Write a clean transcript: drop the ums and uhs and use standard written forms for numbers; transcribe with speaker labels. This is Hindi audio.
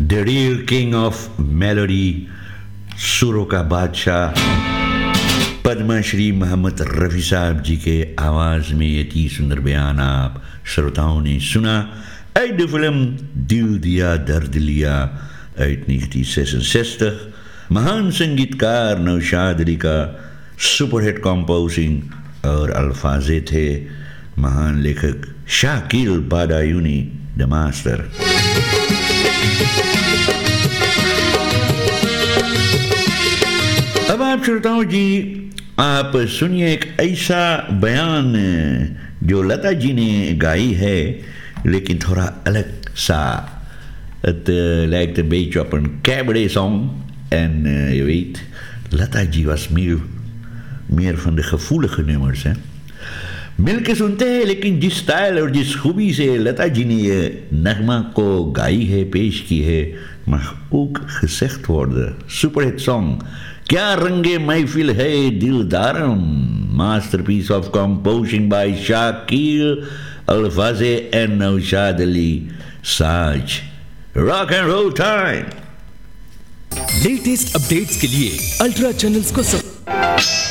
Speaker 1: The real king of melody, सुरों का बादशाह पद्मश्री मोहम्मद रफ़ी साहब जी के आवाज़ में ये 30 सुंदर बयान आप श्रोताओं ने सुना uit de film दिल दिया दर्द लिया uit 1966. महान संगीतकार नौशाद अली का सुपरहिट कंपोजिंग और अल्फाजे थे महान लेखक शाकिल बादायूनी द मास्टर. अब आप श्रोताओं जी आप सुनिए एक ऐसा बयान जो लता जी ने गाई है लेकिन थोड़ा अलग सा. Het lijkt een beetje op een cabaret song en je weet Lata ji was meer van de gevoelige nummers hè. मिलके सुनते हैं लेकिन जिस स्टाइल और जिस खूबी से लता जी ने ये नगमा को गाई है पेश की है mag ook gezegd worden. Superhit song. क्या रंगे महफिल है दिलदारम, masterpiece of composing by Shakil, Alfaze and Naushad Ali. Saj. Rock and roll time.
Speaker 2: Latest updates के लिए अल्ट्रा चैनल्स को